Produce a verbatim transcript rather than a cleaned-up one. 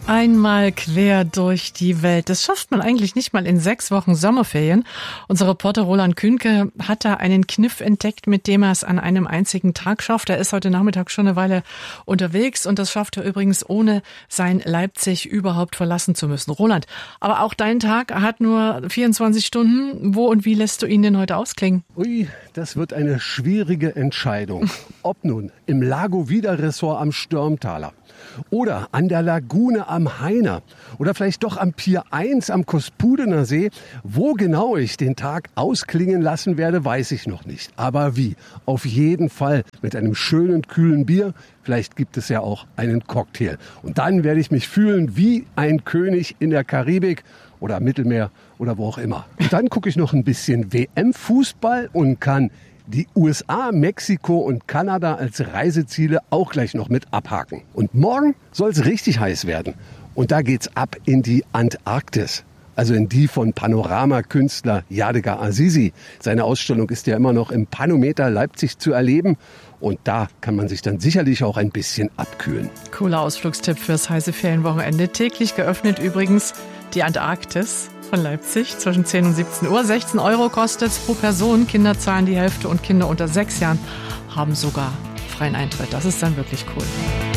Einmal quer durch die Welt. Das schafft man eigentlich nicht mal in sechs Wochen Sommerferien. Unser Reporter Roland Kühnke hat da einen Kniff entdeckt, mit dem er es an einem einzigen Tag schafft. Er ist heute Nachmittag schon eine Weile unterwegs und das schafft er übrigens, ohne sein Leipzig überhaupt verlassen zu müssen. Roland, aber auch dein Tag hat nur vierundzwanzig Stunden. Wo und wie lässt du ihn denn heute ausklingen? Ui, das wird eine schwierige Entscheidung. Ob nun im Lago Vida Resort am Störmtaler oder an der Lagune am Heiner oder vielleicht doch am Pier eins am Kospudener See. Wo genau ich den Tag ausklingen lassen werde, weiß ich noch nicht. Aber wie? Auf jeden Fall mit einem schönen, kühlen Bier. Vielleicht gibt es ja auch einen Cocktail. Und dann werde ich mich fühlen wie ein König in der Karibik oder am Mittelmeer oder wo auch immer. Und dann gucke ich noch ein bisschen W M-Fußball und kann die U S A, Mexiko und Kanada als Reiseziele auch gleich noch mit abhaken. Und morgen soll es richtig heiß werden. Und da geht's ab in die Antarktis. Also in die von Panoramakünstler Yadigar Azizi. Seine Ausstellung ist ja immer noch im Panometer Leipzig zu erleben. Und da kann man sich dann sicherlich auch ein bisschen abkühlen. Cooler Ausflugstipp fürs heiße Ferienwochenende. Täglich geöffnet übrigens die Antarktis von Leipzig zwischen zehn und siebzehn Uhr. sechzehn Euro kostet es pro Person. Kinder zahlen die Hälfte und Kinder unter sechs Jahren haben sogar freien Eintritt. Das ist dann wirklich cool.